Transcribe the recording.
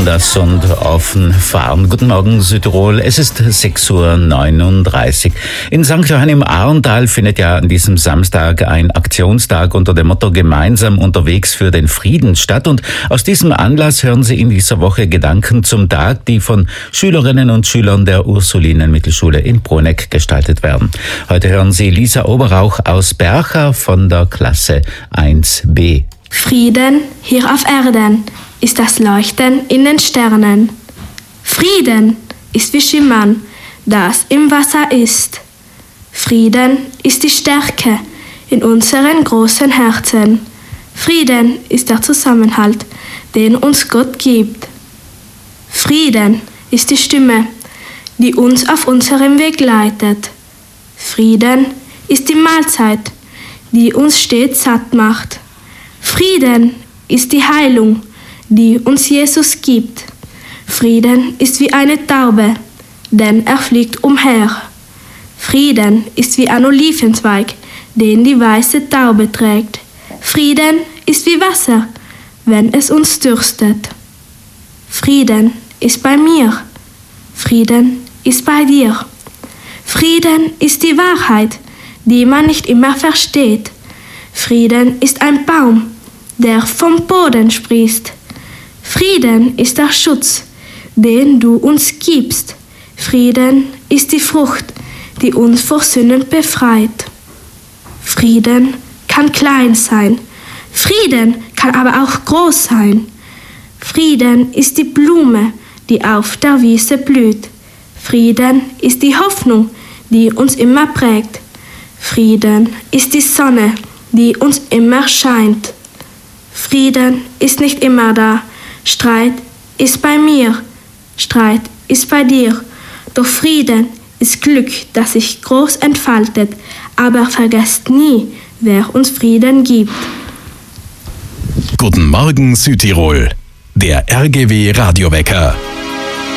anders und offen fahren. Guten Morgen Südtirol, es ist 6:39 Uhr. In St. Johann im Arntal findet ja an diesem Samstag ein Aktionstag unter dem Motto Gemeinsam unterwegs für den Frieden statt. Und aus diesem Anlass hören Sie in dieser Woche Gedanken zum Tag, die von Schülerinnen und Schülern der Ursulinen-Mittelschule in Bruneck gestaltet werden. Heute hören Sie Lisa Oberrauch aus Bercha von der Klasse 1b. Frieden hier auf Erden ist das Leuchten in den Sternen. Frieden ist wie Schimmern, das im Wasser ist. Frieden ist die Stärke in unseren großen Herzen. Frieden ist der Zusammenhalt, den uns Gott gibt. Frieden ist die Stimme, die uns auf unserem Weg leitet. Frieden ist die Mahlzeit, die uns stets satt macht. Frieden ist die Heilung, die uns Jesus gibt. Frieden ist wie eine Taube, denn er fliegt umher. Frieden ist wie ein Olivenzweig, den die weiße Taube trägt. Frieden ist wie Wasser, wenn es uns dürstet. Frieden ist bei mir. Frieden ist bei dir. Frieden ist die Wahrheit, die man nicht immer versteht. Frieden ist ein Baum, der vom Boden sprießt. Frieden ist der Schutz, den du uns gibst. Frieden ist die Frucht, die uns vor Sünden befreit. Frieden kann klein sein. Frieden kann aber auch groß sein. Frieden ist die Blume, die auf der Wiese blüht. Frieden ist die Hoffnung, die uns immer prägt. Frieden ist die Sonne, die uns immer scheint. Frieden ist nicht immer da. Streit ist bei mir. Streit ist bei dir. Doch Frieden ist Glück, das sich groß entfaltet. Aber vergesst nie, wer uns Frieden gibt. Guten Morgen Südtirol, der RGW Radiowecker.